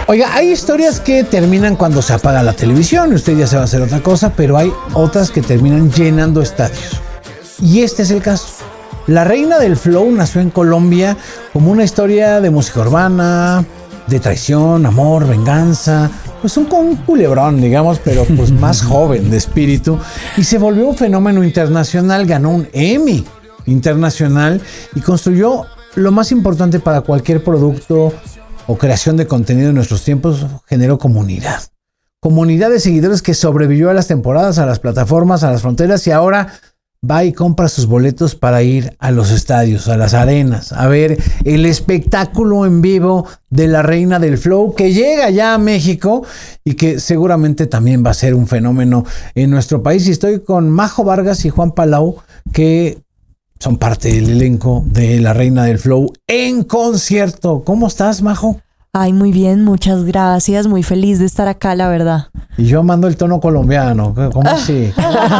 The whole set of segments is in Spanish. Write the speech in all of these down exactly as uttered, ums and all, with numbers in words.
Oiga, hay historias que terminan cuando se apaga la televisión y usted ya se va a hacer otra cosa, pero hay otras que terminan llenando estadios. Y este es el caso. La reina del flow nació en Colombia como una historia de música urbana, de traición, amor, venganza, pues un, un culebrón, digamos, pero pues más joven de espíritu, y se volvió un fenómeno internacional, ganó un Emmy internacional y construyó lo más importante para cualquier producto o creación de contenido en nuestros tiempos, generó comunidad. Comunidad de seguidores que sobrevivió a las temporadas, a las plataformas, a las fronteras, y ahora va y compra sus boletos para ir a los estadios, a las arenas, a ver el espectáculo en vivo de la reina del flow que llega ya a México y que seguramente también va a ser un fenómeno en nuestro país. Y estoy con Majo Vargas y Juan Palau, que son parte del elenco de la reina del flow en concierto. ¿Cómo estás, Majo? Ay, muy bien, muchas gracias, muy feliz de estar acá, la verdad. Y yo amando el tono colombiano, ¿cómo así?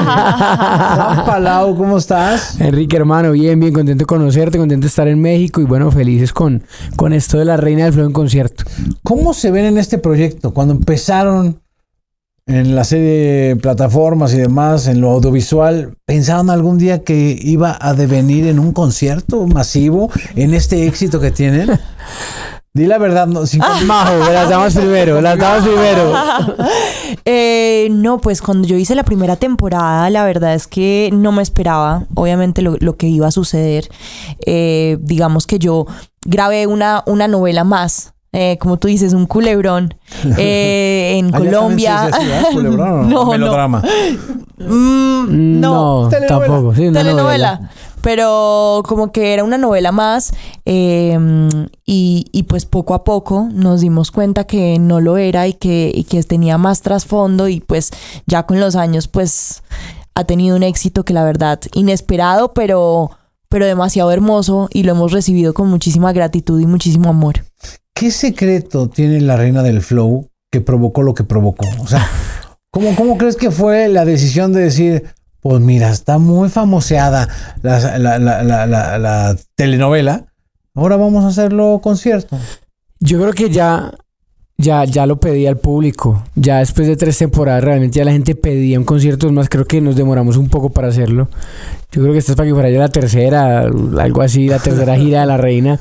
Juan Palau, ¿cómo estás? Enrique, hermano, bien, bien, contento de conocerte, contento de estar en México y bueno, felices con, con esto de la reina del flow en concierto. ¿Cómo se ven en este proyecto? Cuando empezaron en la serie, plataformas y demás, en lo audiovisual, ¿pensaron algún día que iba a devenir en un concierto masivo, en este éxito que tienen? Di la verdad, no, sin... Ah. Majo, las damas primero, las damas primero. eh, no, pues cuando yo hice la primera temporada, la verdad es que no me esperaba, obviamente, lo, lo que iba a suceder. Eh, digamos que yo grabé una, una novela más. Eh, como tú dices, un culebrón eh, en Colombia. ¿Sí, sí, sí, culebrón o no? No, melodrama? No, mm, no. no telenovela. Tampoco. Sí, una telenovela. novela. Pero como que era una novela más eh, y, y pues poco a poco nos dimos cuenta que no lo era y que, y que tenía más trasfondo, y pues ya con los años pues ha tenido un éxito que la verdad inesperado, pero, pero demasiado hermoso, y lo hemos recibido con muchísima gratitud y muchísimo amor. ¿Qué secreto tiene la reina del flow que provocó lo que provocó? O sea, ¿cómo, cómo crees que fue la decisión de decir, pues mira, está muy famoseada la, la, la, la, la, la telenovela, ahora vamos a hacerlo concierto? Yo creo que ya, ya, ya lo pedía el público. Ya después de tres temporadas realmente ya la gente pedía un concierto. Es más, creo que nos demoramos un poco para hacerlo. Yo creo que esta es para que fuera ya la tercera, algo así, la tercera gira de la reina.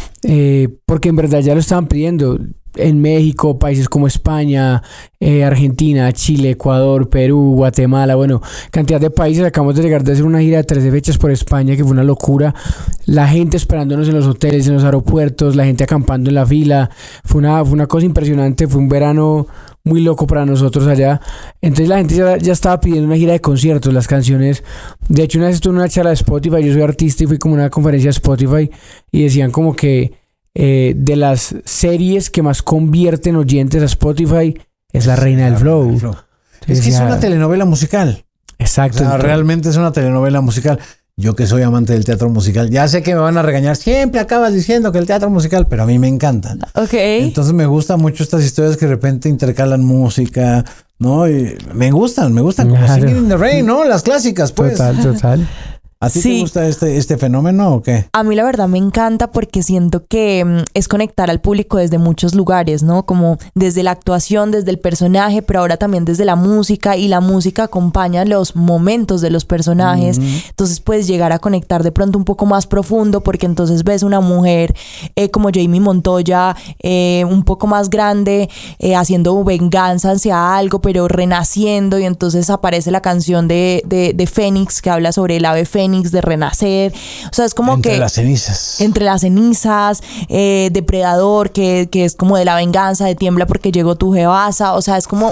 Eh, porque en verdad ya lo estaban pidiendo. En México, países como España, eh, Argentina, Chile, Ecuador, Perú, Guatemala, bueno, cantidad de países. Acabamos de llegar de hacer una gira de trece fechas por España, que fue una locura. La gente esperándonos en los hoteles, en los aeropuertos, la gente acampando en la fila. Fue una, fue una cosa impresionante, fue un verano muy loco para nosotros allá. Entonces la gente ya, ya estaba pidiendo una gira de conciertos, las canciones. De hecho, una vez estuve en una charla de Spotify, yo soy artista y fui como a una conferencia de Spotify y decían como que Eh, de las series que más convierten oyentes a Spotify es La Reina del Flow. Es que decía, es una telenovela musical. Exacto. O sea, realmente es una telenovela musical. Yo que soy amante del teatro musical, ya sé que me van a regañar. Siempre acabas diciendo que el teatro musical, pero a mí me encanta. Ok. Entonces me gustan mucho estas historias que de repente intercalan música, ¿no? Y me gustan, me gustan. Como Claro. Singing in the Rain, ¿no? Las clásicas, pues. Total, total. ¿A ti Sí. te gusta este, este fenómeno o qué? A mí la verdad me encanta porque siento que mm, es conectar al público desde muchos lugares, ¿no? Como desde la actuación, desde el personaje, pero ahora también desde la música, y la música acompaña los momentos de los personajes. Mm-hmm. Entonces puedes llegar a conectar de pronto un poco más profundo, porque entonces ves una mujer eh, como Jamie Montoya, eh, un poco más grande, eh, haciendo venganza hacia algo, pero renaciendo, y entonces aparece la canción de, de, de Fénix, que habla sobre el ave Fénix, de renacer. O sea, es como entre que... Entre las cenizas. Entre las cenizas, eh, Depredador, que, que es como de la venganza, de Tiembla porque llegó tu jebaza. O sea, es como...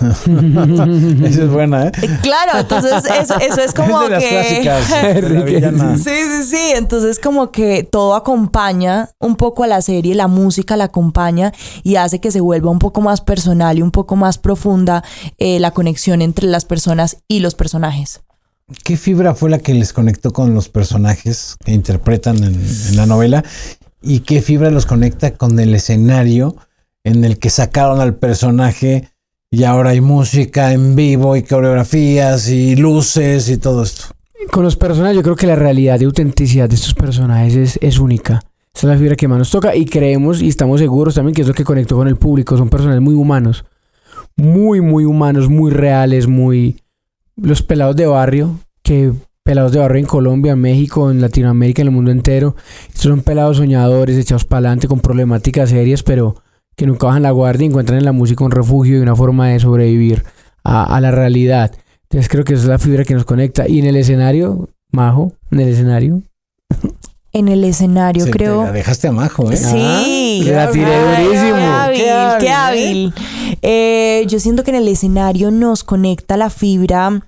Esa es buena, ¿eh? Claro, entonces eso, eso es como es de las que... clásicas, de la villana. Sí, sí, sí. Entonces como que todo acompaña un poco a la serie, la música la acompaña y hace que se vuelva un poco más personal y un poco más profunda eh, la conexión entre las personas y los personajes. ¿Qué fibra fue la que les conectó con los personajes que interpretan en, en la novela? ¿Y qué fibra los conecta con el escenario en el que sacaron al personaje y ahora hay música en vivo y coreografías y luces y todo esto? Con los personajes yo creo que la realidad de autenticidad de estos personajes es, es única. Esa es la fibra que más nos toca y creemos y estamos seguros también que es lo que conectó con el público. Son personajes muy humanos, muy, muy humanos, muy reales, muy... Los pelados de barrio, que pelados de barrio en Colombia, en México, en Latinoamérica, en el mundo entero. Estos son pelados soñadores, echados para adelante, con problemáticas serias, pero que nunca bajan la guardia y encuentran en la música un refugio y una forma de sobrevivir a, a la realidad. Entonces creo que esa es la fibra que nos conecta. Y en el escenario, Majo, en el escenario... En el escenario, Se creo. Te la dejaste a Majo, ¿eh? Sí. Ah, la tiré durísimo. Qué hábil, Qué hábil, qué hábil. Eh, yo siento que en el escenario nos conecta la fibra.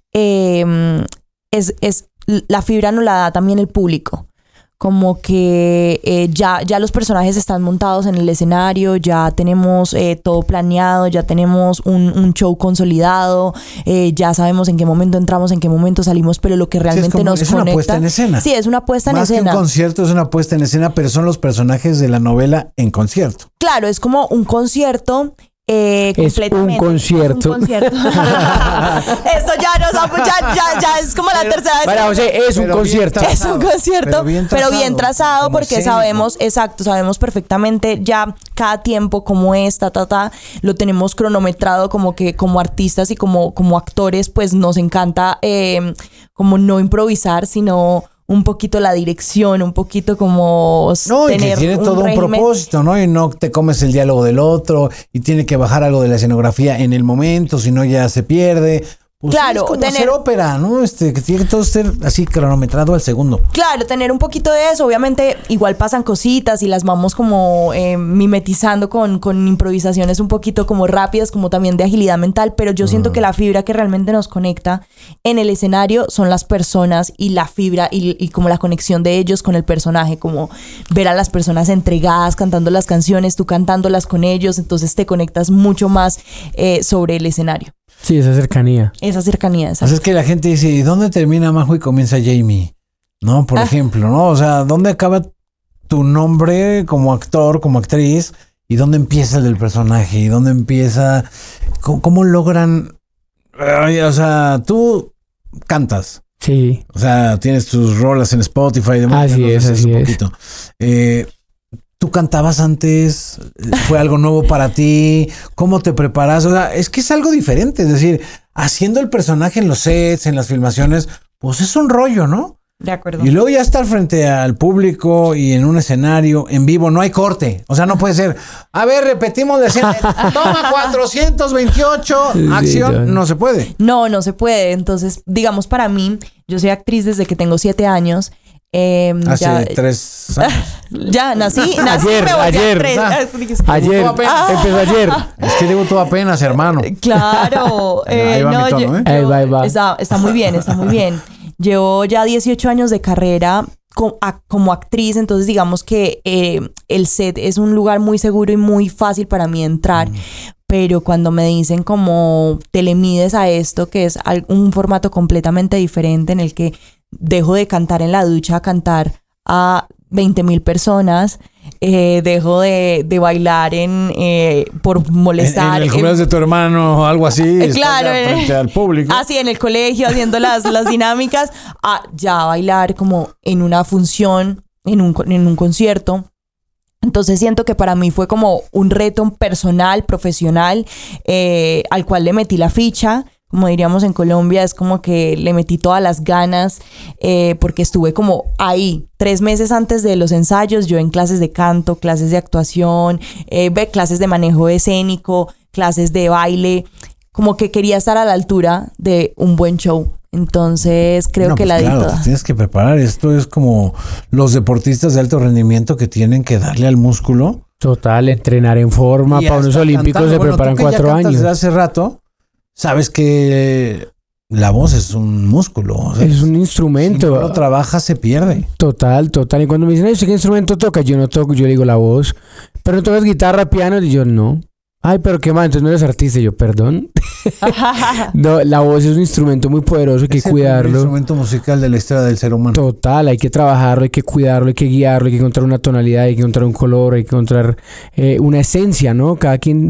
Eh, es, es, la fibra nos la da también el público. Como que eh, ya, ya los personajes están montados en el escenario, ya tenemos eh, todo planeado, ya tenemos un, un show consolidado, eh, ya sabemos en qué momento entramos, en qué momento salimos, pero lo que realmente Sí, es como- nos es conecta... una puesta en escena. Sí, es una puesta en Más escena. que un concierto, es una puesta en escena, pero son los personajes de la novela en concierto. Claro, es como un concierto eh, Es completamente. un concierto. Es un concierto. Esto ya nos ha- ya, ya, ya es como la tercera vez. Para José, es un Pero bien concierto. trazado. Es un concierto, Pero bien pero bien trazado, trazado, como porque escénico. sabemos, exacto, sabemos perfectamente ya cada tiempo como es, ta, ta, ta, lo tenemos cronometrado como que como artistas y como, como actores, pues nos encanta eh, como no improvisar, sino un poquito la dirección, un poquito como No, y que tener tiene un todo un régimen. propósito, ¿no? Y no te comes el diálogo del otro y tiene que bajar algo de la escenografía en el momento, si no ya se pierde. Pues Claro, es como tener- hacer ópera, ¿no? Este, que tiene que todo ser así cronometrado al segundo. Claro, tener un poquito de eso. Obviamente, igual pasan cositas y las vamos como eh, mimetizando con, con improvisaciones un poquito como rápidas, como también de agilidad mental. Pero yo siento que la fibra que realmente nos conecta en el escenario son las personas y la fibra y, y como la conexión de ellos con el personaje. Como ver a las personas entregadas cantando las canciones, tú cantándolas con ellos. Entonces te conectas mucho más eh, sobre el escenario. Sí, esa cercanía. Esa cercanía. esa- Pues es que la gente dice, ¿y dónde termina Majo y comienza Jamie? ¿No? Por Ah. ejemplo, ¿no? O sea, ¿dónde acaba tu nombre como actor, como actriz? ¿Y dónde empieza el del personaje? ¿Y dónde empieza? ¿Cómo, cómo logran? Ay, o sea, tú cantas. Sí. O sea, tienes tus rolas en Spotify y demás. Así ya nos es, decías así un es. poquito. Eh, ¿Tú cantabas antes? ¿Fue algo nuevo para ti? ¿Cómo te preparas? O sea, es que es algo diferente. Es decir, haciendo el personaje en los sets, en las filmaciones, pues es un rollo, ¿no? De acuerdo. Y luego ya estar frente al público y en un escenario en vivo, no hay corte. O sea, no puede ser, a ver, repetimos la escena, toma cuatrocientos veintiocho, Sí, acción, ya. no se puede. No, no se puede. Entonces, digamos, para mí, yo soy actriz desde que tengo siete años. Eh, Hace ya, tres años. ya nací, nací Ayer, me volví ayer. actriz. Ah. Ayer, Debutó apenas. Ah. empezó ayer. Es que debutó apenas, hermano. Claro. eh, Ahí va no, mi tono, yo- ¿eh? yo- Ahí va, ahí va. Está, está muy bien, está muy bien. Llevo ya dieciocho años de carrera co- a- como actriz, entonces digamos que eh, el set es un lugar muy seguro y muy fácil para mí entrar. Pero cuando me dicen como te le mides a esto, que es al- un formato completamente diferente en el que dejo de cantar en la ducha a cantar a veinte mil personas, eh, dejo de, de bailar en eh, por En, molestar. en el en- cumpleaños de tu hermano o algo así. Eh, estás claro, ya eh. frente al público. Así en el colegio, haciendo las, las dinámicas, a ya bailar como en una función, en un, con- en un concierto. Entonces siento que para mí fue como un reto personal, profesional, eh, al cual le metí la ficha. Como diríamos en Colombia, es como que le metí todas las ganas, eh, porque estuve como ahí, tres meses antes de los ensayos, yo en clases de canto, clases de actuación, eh, ve- clases de manejo escénico, clases de baile, como que quería estar a la altura de un buen show. Entonces creo No, que pues la di claro, toda. te tienes que preparar. Esto es como los deportistas de alto rendimiento que tienen que darle al músculo. Total, entrenar en forma. Y Para unos hasta olímpicos cantando. se Bueno, tú preparan que ya cuatro cantas años. desde hace rato, sabes que la voz es un músculo. O sea, Es un si instrumento. no lo trabaja, se pierde. Total, total. Y cuando me dicen, "Ay, ¿usted qué instrumento toca?" Yo no toco, yo le digo la voz. Pero no tocas guitarra, piano, y yo no. Ay, pero qué más, entonces no eres artista. Y yo, perdón. No, la voz es un instrumento muy poderoso, hay que Es el primer cuidarlo. instrumento musical de la historia del ser humano. Total, hay que trabajarlo, hay que cuidarlo, hay que guiarlo, hay que encontrar una tonalidad, hay que encontrar un color, hay que encontrar eh, una esencia, ¿no? Cada quien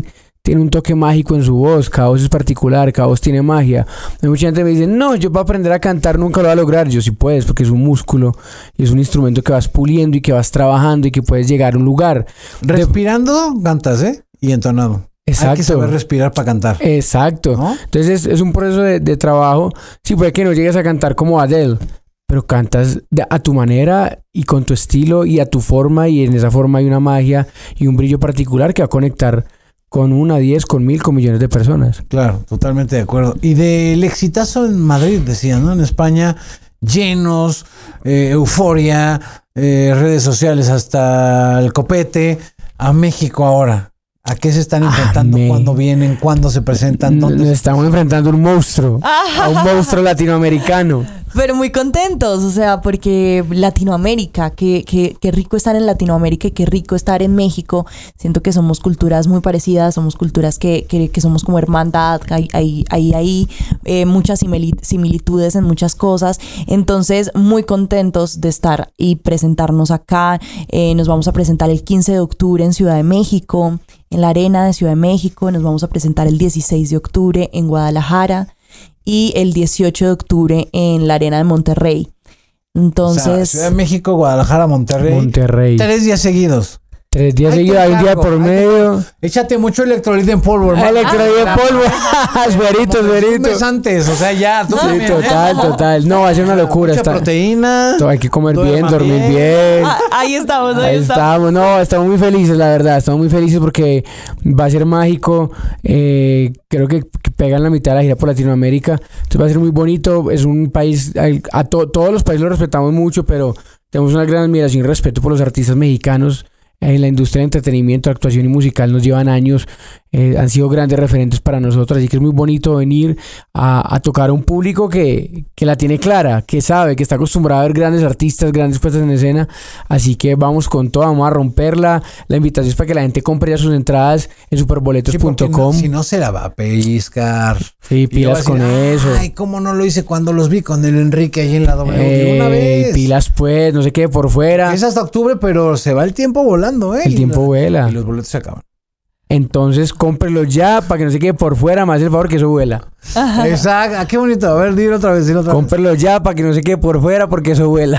tiene un toque mágico en su voz, cada voz es particular, cada voz tiene magia. Hay mucha gente que me dice, no, yo para aprender a cantar nunca lo voy a lograr. Yo sí puedes, porque es un músculo y es un instrumento que vas puliendo y que vas trabajando y que puedes llegar a un lugar. Respirando, de... cantas, ¿eh? Y entonado. Exacto. Hay que saber respirar para cantar. Exacto. ¿No? Entonces es, es un proceso de, de trabajo. Sí, puede que no llegues a cantar como Adele, pero cantas de, a tu manera y con tu estilo y a tu forma, y en esa forma hay una magia y un brillo particular que va a conectar con una, diez, con mil, con millones de personas. Claro, totalmente de acuerdo. Y del exitazo en Madrid, decía, ¿no? En España, llenos, eh, euforia, eh, redes sociales hasta el copete. A México ahora, ¿a qué se están enfrentando? Ah, ¿Cuándo vienen? ¿Cuándo se presentan? ¿Dónde? Nos estamos enfrentando a un monstruo, a un monstruo latinoamericano. Pero muy contentos, o sea, porque Latinoamérica, qué, qué, qué rico estar en Latinoamérica y qué rico estar en México. Siento que somos culturas muy parecidas, somos culturas que, que, que somos como hermandad, hay, hay, hay, hay eh, muchas similitudes en muchas cosas. Entonces, muy contentos de estar y presentarnos acá. Eh, nos vamos a presentar el quince de octubre en Ciudad de México, en la Arena de Ciudad de México. Nos vamos a presentar el dieciséis de octubre en Guadalajara y el dieciocho de octubre en la Arena de Monterrey. Entonces... O sea, Ciudad de México, Guadalajara, Monterrey. Monterrey. Tres días seguidos. Tres días seguidos, hay un día por medio. Échate mucho electrolito en polvo, hermano. Electrolito en polvo. Suerito, suerito. Un mes antes, o sea, ya. Tú sí, también, total, ¿eh? total. No, va a ser una locura. Mucha está, proteína. Hay que comer bien, dormir bien. bien. Ah, ahí estamos, ahí, ahí estamos. estamos. No, estamos muy felices, la verdad. Estamos muy felices porque va a ser mágico. Eh, creo que, que pegan la mitad de la gira por Latinoamérica. Entonces va a ser muy bonito. Es un país, a, a to, todos los países los respetamos mucho, pero tenemos una gran admiración y respeto por los artistas mexicanos. En la industria de entretenimiento, actuación y musical nos llevan años, eh, han sido grandes referentes para nosotros, así que es muy bonito venir a, a tocar a un público que, que la tiene clara, que sabe, que está acostumbrado a ver grandes artistas, grandes puestas en escena, así que vamos con todo, vamos a romperla. La invitación es para que la gente compre ya sus entradas en superboletos punto com. Sí, no, si no se la va a pellizcar. Sí, pilas con eso. Ay, cómo no lo hice cuando los vi con el Enrique ahí en la doble. Eh, una vez. Pilas pues, no se quede por fuera. Es hasta octubre, pero se va el tiempo volando, ¿eh? El tiempo la, vuela. Y los boletos se acaban. Entonces cómprelo ya para que no se quede por fuera, más el favor que eso vuela. Exacto, ah, qué bonito. A ver, dilo otra vez, dilo otra cómprelo vez. ya para que no se quede por fuera porque eso vuela.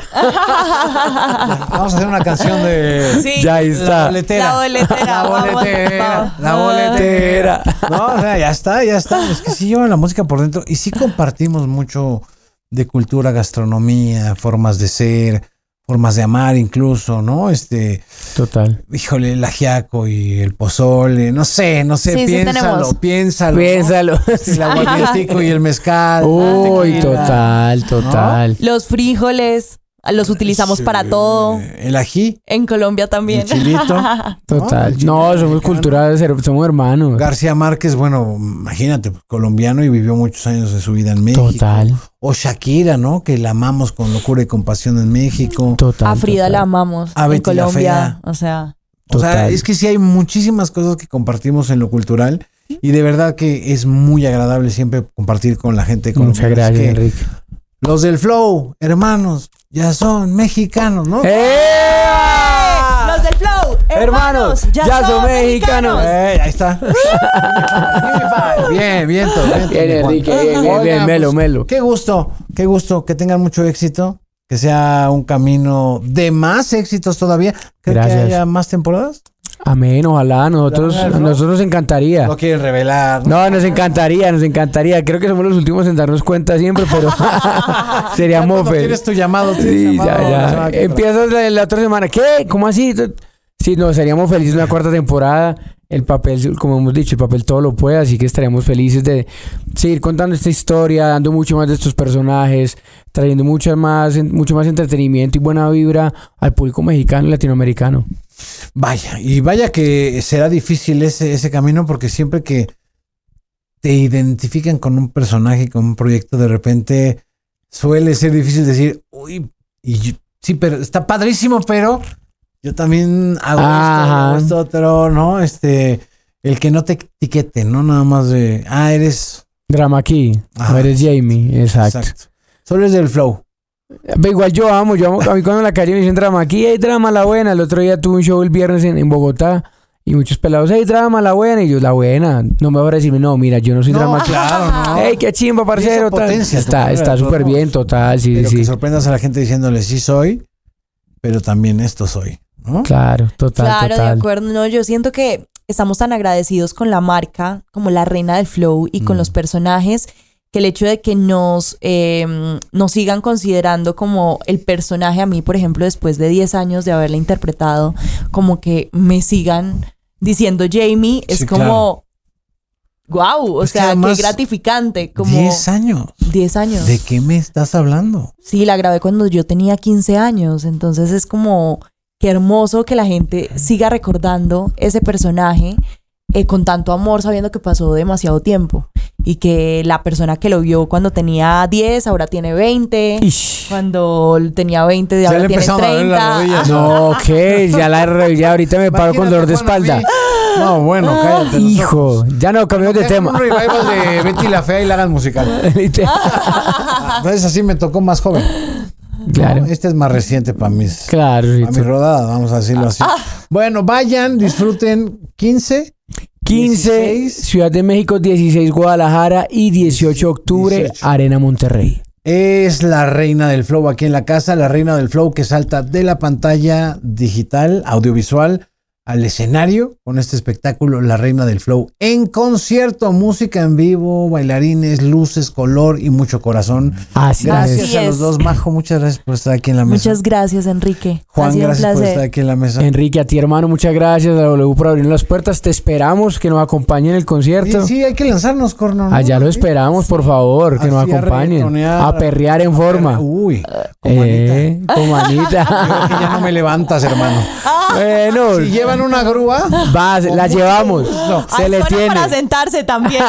Vamos a hacer una canción de... Sí. Ya está. La boletera. La boletera. La boletera. La boletera. No, o sea, ya está, ya está. Es que sí llevan la música por dentro y sí compartimos mucho de cultura, gastronomía, formas de ser, formas de amar incluso, ¿no? Este... Total. Híjole, el ajiaco y el pozole, no sé, no sé, sí, piénsalo, sí piénsalo. Piénsalo. ¿No? El aguardientico y el mezcal. Uy, tequila, total, total. ¿No? Los frijoles los utilizamos sí, para todo. El ají. En Colombia también. El chilito. Total. No, no somos culturales, somos hermanos. García Márquez, bueno, imagínate, colombiano y vivió muchos años de su vida en México. Total. O Shakira, ¿no? Que la amamos con locura y compasión en México. Total. A Frida total. La amamos a en Betty Colombia. O sea. O sea, es que sí hay muchísimas cosas que compartimos en lo cultural y de verdad que es muy agradable siempre compartir con la gente. Con Muchas gracias, que Enrique. Los del Flow, hermanos, ya son mexicanos, ¿no? ¡Eh! Los del Flow, hermanos, hermanos ya, ya son, son mexicanos. Eh, ahí está. bien, bien, todo, bien, bien, Enrique, bien, bien, bien, melo, melo. Qué gusto, qué gusto, que tengan mucho éxito, que sea un camino de más éxitos todavía. ¿Creen Gracias. que haya más temporadas? Amén, ojalá, nosotros, a nosotros nos encantaría. No quieren revelar. No, no, nos encantaría, nos encantaría. Creo que somos los últimos en darnos cuenta siempre, pero seríamos felices. Tienes tu llamado, tienes sí, llamado, ya, ya. Empiezas la, la otra semana. ¿Qué? ¿Cómo así? Sí, no, seríamos felices en una cuarta temporada. El papel, como hemos dicho, el papel todo lo puede, así que estaríamos felices de seguir contando esta historia, dando mucho más de estos personajes, trayendo mucho más, mucho más entretenimiento y buena vibra al público mexicano y latinoamericano. Vaya, y vaya que será difícil ese, ese camino porque siempre que te identifican con un personaje, con un proyecto, de repente suele ser difícil decir, uy, y yo, sí, pero está padrísimo, pero yo también hago Ajá. esto, hago esto otro, ¿no? Este, el que no te etiquete, ¿no? Nada más de, ah, eres... Drama aquí, ah, eres Jamie, exacto. exacto. Solo es del Flow. Pero igual yo amo, yo amo, a mí cuando en la calle me dicen drama, aquí hay drama la buena. El otro día tuve un show el viernes en, en Bogotá Y muchos pelados, hey, drama, la buena. Y yo, la buena. No me va a decirme, no, mira, yo no soy No, drama. claro, no. Hey, qué chimba, parcero. Esa Tal. potencia, Está, tu está manera, súper todos bien, modos. total, sí, Pero sí. que sí. sorprendas a la gente diciéndole, sí soy, pero también esto soy, ¿no? Claro, total, Claro, total. de acuerdo. No, yo siento que estamos tan agradecidos con la marca, como la reina del flow y con Mm. los personajes, que el hecho de que nos, eh, nos sigan considerando como el personaje, a mí, por ejemplo, después de diez años de haberla interpretado, como que me sigan diciendo Jamie, es Sí, como, wow, o Es que sea, además, qué gratificante. Como diez años. diez años. ¿De qué me estás hablando? Sí, la grabé cuando yo tenía quince años, entonces es como qué hermoso que la gente siga recordando ese personaje eh, con tanto amor, sabiendo que pasó demasiado tiempo y que la persona que lo vio cuando tenía diez ahora tiene veinte, Ish. cuando tenía veinte Ya ahora le tiene empezaron a doler las treinta. rodillas. No, ¿qué? Ya la ya ahorita me paro con dolor de Imagínate, espalda. Juan, a mí. No, bueno, cállate. los Hijo, ojos. ya no, cambiamos de Deja tema. un revival de Betty la Fea y la hagan musical. Entonces así me tocó más joven. Claro. ¿No? Este es más reciente para mis, Claro, sí, para tú. mi rodada, vamos a decirlo así. Bueno, vayan, disfruten quince. quince, dieciséis. Ciudad de México, dieciséis, Guadalajara y dieciocho de octubre, dieciocho. Arena Monterrey. Es la reina del flow aquí en la casa, la reina del flow que salta de la pantalla digital, audiovisual, al escenario con este espectáculo, la reina del flow en concierto, música en vivo, bailarines, luces, color y mucho corazón. Así Gracias Así a los es. dos, Majo, muchas gracias por estar aquí en la mesa. Muchas gracias, Enrique. Juan, ha sido un gracias por placer. estar aquí en la mesa. Enrique, a ti, hermano, muchas gracias. A W por abrir las puertas. Te esperamos que nos acompañen en el concierto. Sí, sí, hay que lanzarnos, Corno, ¿no? Allá lo Sí. esperamos, por favor, que nos Así a acompañen. reggaetonear, A perrear en forma. Uy, con manita. Eh, con manita. Yo creo que ya no me levantas, hermano. Bueno, Si llevan una grúa, va, la llevamos. Se Hay le zona tiene. para sentarse también.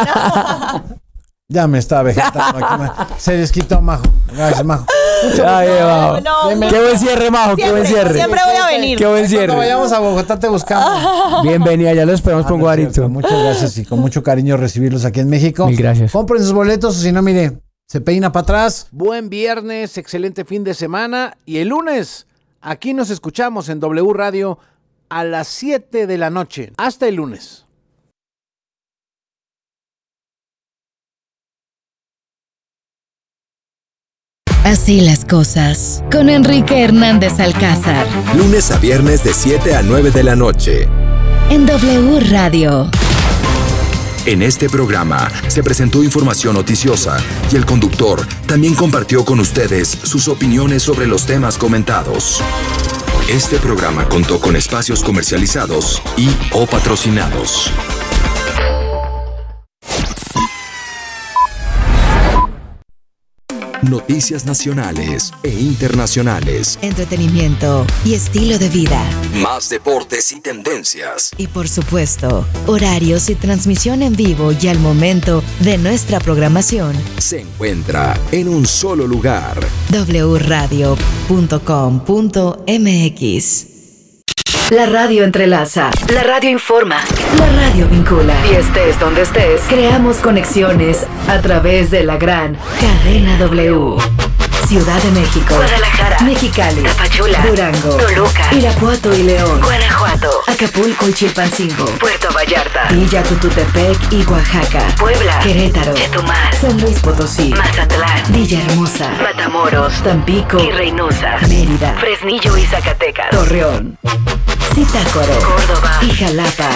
ya me está vegetando aquí. Se desquitó, Majo. Gracias, Majo. Ay, Majo. No, no. Qué buen cierre, Majo, qué buen Siempre, cierre. siempre voy a venir. Qué buen Cuando cierre. vayamos a Bogotá te buscamos. Bienvenida, ya lo esperamos Ah, con no es cierto. Guarito. Muchas gracias y con mucho cariño recibirlos aquí en México. Mil gracias. Compren sus boletos o si no, mire, se peina para atrás. Buen viernes, excelente fin de semana y el lunes aquí nos escuchamos en W Radio a las siete de la noche. Hasta el lunes. Así las cosas, con Enrique Hernández Alcázar, Lunes a viernes de siete a nueve de la noche. en W Radio. En este programa se presentó información noticiosa y el conductor también compartió con ustedes sus opiniones sobre los temas comentados. Este programa contó con espacios comercializados y o patrocinados. Noticias nacionales e internacionales. Entretenimiento y estilo de vida. Más deportes y tendencias. Y por supuesto, horarios y transmisión en vivo y al momento de nuestra programación. Se encuentra en un solo lugar. w radio punto com punto m x. La radio entrelaza, la radio informa, la radio vincula. Y estés donde estés, creamos conexiones a través de la gran cadena W. Ciudad de México, Guadalajara, Mexicali, Tapachula, Durango, Toluca, Irapuato y León, Guanajuato, Acapulco y Chilpancingo, Puerto Vallarta, Villa Tututepec y Oaxaca, Puebla, Querétaro, Chetumal, San Luis Potosí, Mazatlán, Villahermosa, Matamoros, Tampico y Reynosa, Mérida, Fresnillo y Zacatecas, Torreón, Zitácuaro, Córdoba y Jalapa.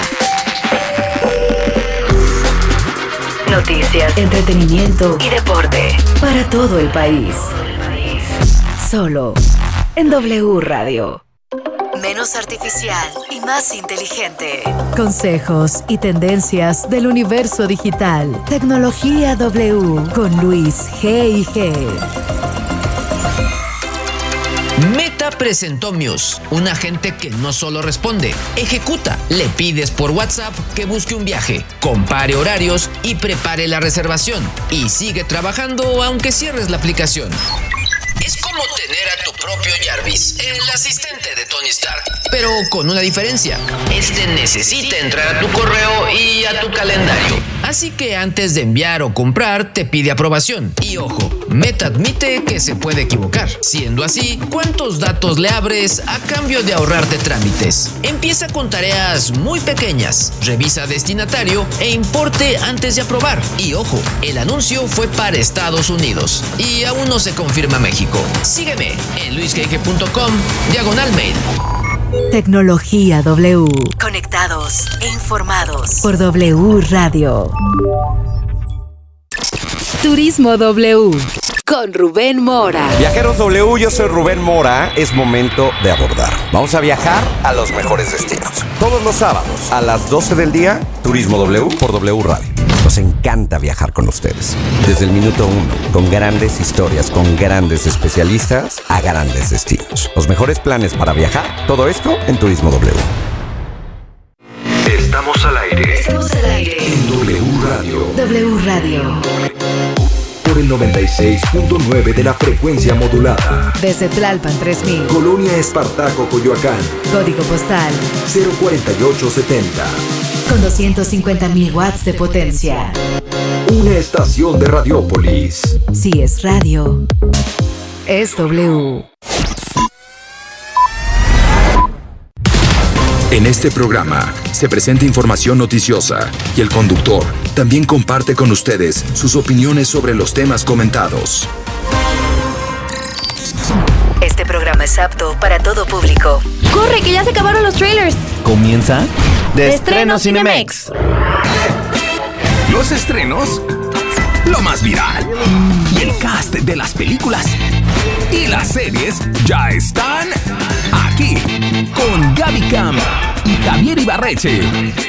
Noticias, entretenimiento y deporte para todo el país. Solo en W Radio. Menos artificial y más inteligente. Consejos y tendencias del universo digital. Tecnología W con Luis G y G. Meta presentó Muse, un agente que no solo responde, ejecuta. Le pides por WhatsApp que busque un viaje, compare horarios y prepare la reservación. Y sigue trabajando aunque cierres la aplicación. Es como tener a tu propio Jarvis, el asistente de Tony Stark, pero con una diferencia. Este necesita entrar a tu correo y a tu calendario. Así que antes de enviar o comprar, te pide aprobación. Y ojo, Meta admite que se puede equivocar. Siendo así, ¿cuántos datos le abres a cambio de ahorrarte trámites? Empieza con tareas muy pequeñas. Revisa destinatario e importe antes de aprobar. Y ojo, el anuncio fue para Estados Unidos y aún no se confirma México. Sígueme en luisgeige.com diagonal mail. Tecnología W. Conectados e informados por W Radio. Turismo W con Rubén Mora. Viajeros W, yo soy Rubén Mora. Es momento de abordar. Vamos a viajar a los mejores destinos. Todos los sábados a las doce del día, Turismo W por W Radio. Nos encanta viajar con ustedes. Desde el minuto uno, con grandes historias, con grandes especialistas a grandes destinos. Los mejores planes para viajar, todo esto en Turismo W. Estamos al aire. Estamos al aire En W Radio. W Radio. Por el noventa y seis punto nueve de la frecuencia modulada. Desde Tlalpan tres mil. Colonia Espartaco, Coyoacán. Código postal cero cuarenta y ocho setenta. con doscientos cincuenta mil watts de potencia. Una estación de Radiópolis. Si es radio, es W. En este programa se presenta información noticiosa y el conductor también comparte con ustedes sus opiniones sobre los temas comentados. Este programa es apto para todo público. ¡Corre, que ya se acabaron los trailers! Comienza De, de Estreno Cinemex. Los estrenos, lo más viral y el cast de las películas y las series ya están aquí con Gaby Cam y Javier Ibarreche.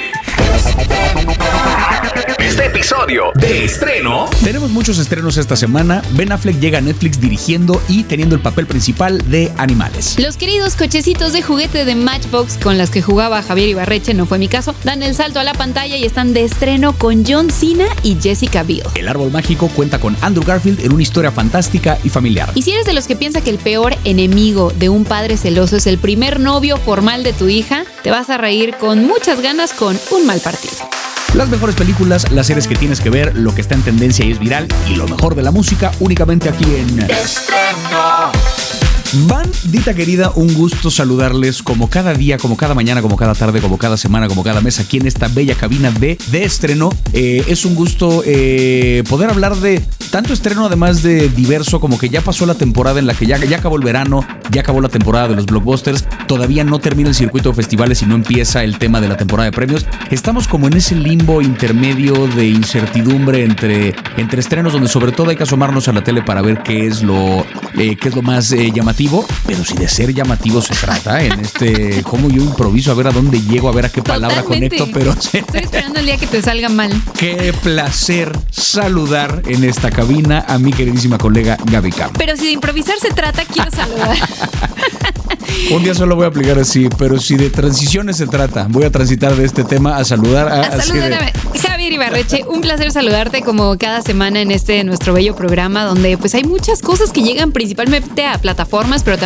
Este episodio de estreno. Tenemos muchos estrenos esta semana. Ben Affleck llega a Netflix dirigiendo y teniendo el papel principal de Animales. Los queridos cochecitos de juguete de Matchbox con las que jugaba Javier Ibarreche, no fue mi caso, dan el salto a la pantalla y están de estreno con John Cena y Jessica Biel. El árbol mágico cuenta con Andrew Garfield en una historia fantástica y familiar. Y si eres de los que piensa que el peor enemigo de un padre celoso es el primer novio formal de tu hija, te vas a reír con muchas ganas con Un mal partido. Las mejores películas, las series que tienes que ver, lo que está en tendencia y es viral y lo mejor de la música únicamente aquí en Estreno. Bandita querida, un gusto saludarles como cada día, como cada mañana, como cada tarde, como cada semana, como cada mes aquí en esta bella cabina de, de estreno. Eh, es un gusto eh, poder hablar de tanto estreno, además de diverso, como que ya pasó la temporada en la que ya, ya acabó el verano, ya acabó la temporada de los blockbusters, todavía no termina el circuito de festivales y no empieza el tema de la temporada de premios. Estamos como en ese limbo intermedio de incertidumbre entre, entre estrenos, donde sobre todo hay que asomarnos a la tele para ver qué es lo, eh, qué es lo más eh, llamativo. Pero si de ser llamativo se trata en este, como yo improviso a ver a dónde llego, a ver a qué palabra Totalmente. conecto, pero estoy esperando el día que te salga mal. Qué placer saludar en esta cabina a mi queridísima colega Gaby Cam. Pero si de improvisar se trata, quiero saludar. Un día solo voy a aplicar así, pero si de transiciones se trata, voy a transitar de este tema a saludar a, a saludar de... Javier Ibarreche, un placer saludarte como cada semana en este nuestro bello programa donde pues hay muchas cosas que llegan principalmente a plataformas, pero también